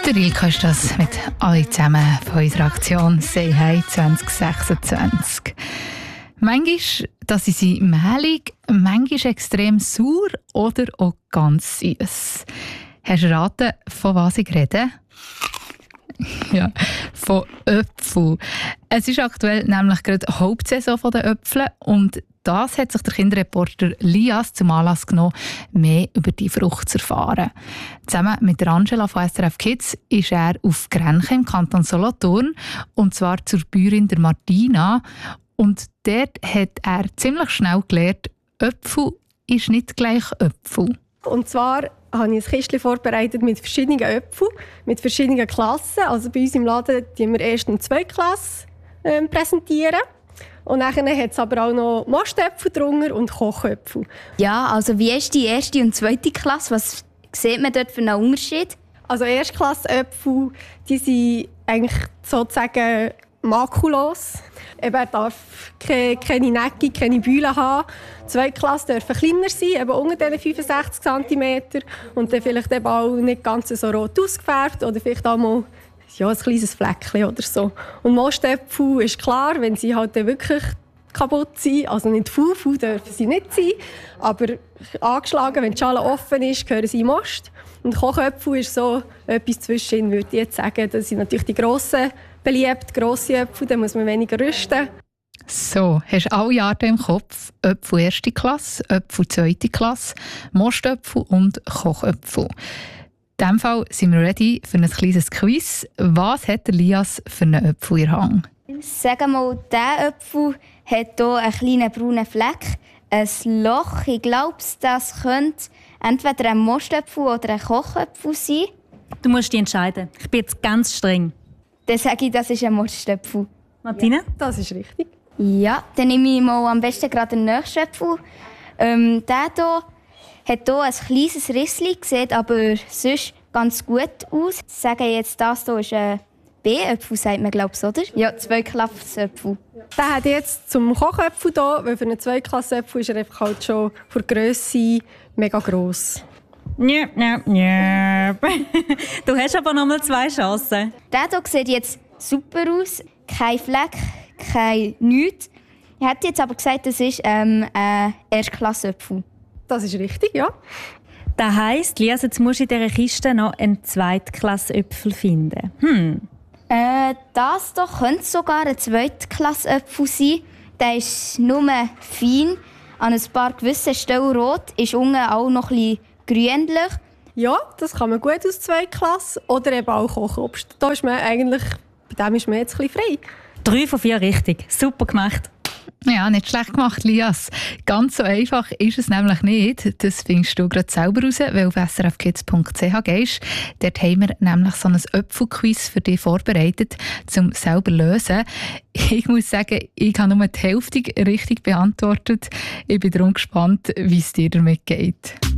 Der Rilke ist das mit alle zusammen von unserer Aktion «Say Hi 2026». Manchmal, das sind sie mehlig, manchmal extrem sauer oder auch ganz süß. Hast du erraten, von was ich rede? Ja, von Äpfeln. Es ist aktuell nämlich gerade Hauptsaison der Äpfel und das hat sich der Kinderreporter Lias zum Anlass genommen, mehr über die Frucht zu erfahren. Zusammen mit der Angela von SRF Kids ist er auf Grenchen im Kanton Solothurn und zwar zur Bäuerin der Martina. Und dort hat er ziemlich schnell gelernt, Äpfel ist nicht gleich Äpfel. Und zwar habe ich ein Kistchen vorbereitet mit verschiedenen Äpfeln, mit verschiedenen Klassen. Also bei uns im Laden präsentieren wir erst und zweite Klasse präsentieren. Und dann hat es aber auch noch Mastöpfel drunter und Kochäpfel. Ja, also wie ist die erste und zweite Klasse? Was sieht man dort für einen Unterschied? Also Erstklasse-Äpfel, die sind eigentlich sozusagen makellos. Er darf keine Necke, keine Bühlen haben. Zweite Klasse dürfen kleiner sein, eben unter diesen 65 cm. Und dann vielleicht eben auch nicht ganz so rot ausgefärbt oder vielleicht auch mal ein kleines Fleckchen oder so. Und Mastöpfel ist klar, wenn sie halt wirklich kaputt sind, also nicht faul dürfen sie nicht sein, aber angeschlagen, wenn die Schale offen ist, gehören sie in Most. Und Kochäpfel ist so etwas zwischen, würde ich jetzt sagen. Das sind natürlich die grossen beliebt, grosse Äpfel, dann muss man weniger rüsten. So, hast du alle Arten im Kopf? Äpfel erste Klasse, Äpfel zweite Klasse, Mastöpfel und Kochäpfel. In diesem Fall sind wir ready für ein kleines Quiz. Was hat Elias für einen Äpfel in der Hand? Sag mal, dieser Äpfel hat hier einen kleinen braunen Fleck, ein Loch. Ich glaube, das könnte entweder ein Mastöpfel oder ein Kochäpfel sein. Du musst dich entscheiden. Ich bin jetzt ganz streng. Dann sage ich, das ist ein Mastöpfel. Martina? Ja, das ist richtig. Ja, dann nehme ich mal am besten gerade den nächsten Äpfel. Der hier hat hier ein kleines Rissli, sieht aber sonst ganz gut aus. Ich sage jetzt, das hier ist ein B-Äpfel, sagt man, glaube ich, oder? Ja, Zweiklassenäpfel. Der hat jetzt zum Kochäpfel hier, weil für einen Zweiklassenäpfel ist er einfach halt schon von der Grösse mega gross. Du hast aber noch mal 2 Chancen. Der hier sieht jetzt super aus. Kein Fleck, kein nichts. Ich hätte jetzt aber gesagt, das ist ein Erstklassenäpfel. Das ist richtig, ja. Das heisst, Lias, jetzt musst du in dieser Kiste noch einen Zweitklassenäpfel finden. Das hier könnte sogar ein Zweitklassenäpfel sein. Der ist nur fein, an ein paar gewissen Stellen rot, ist unten auch noch ein bisschen grünlich. Ja, das kann man gut aus Zweitklasse oder eben auch Kochobst. Da ist man eigentlich, bei dem ist man jetzt ein bisschen frei. 3 von 4 richtig. Super gemacht. Ja, nicht schlecht gemacht, Lias. Ganz so einfach ist es nämlich nicht. Das findest du gerade selber raus, weil du auf srfkids.ch gehst. Dort haben wir nämlich so ein Äpfelquiz für dich vorbereitet, um selber zu lösen. Ich muss sagen, ich habe nur die Hälfte richtig beantwortet. Ich bin darum gespannt, wie es dir damit geht.